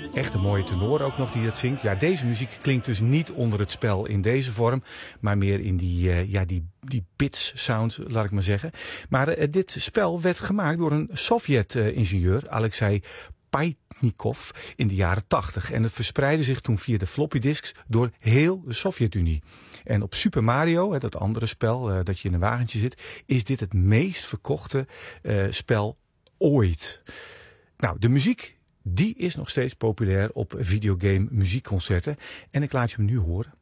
Echt een mooie tenor ook nog die het zingt. Ja, deze muziek klinkt dus niet onder het spel in deze vorm, maar meer in die bits sound, laat ik maar zeggen. Maar dit spel werd gemaakt door een Sovjet-ingenieur, Alexei Paitnikov, in de jaren 80. En het verspreidde zich toen via de floppy disks door heel de Sovjet-Unie. En op Super Mario, dat andere spel dat je in een wagentje zit, is dit het meest verkochte spel ooit. Nou, de muziek, die is nog steeds populair op videogame muziekconcerten. En ik laat je hem nu horen.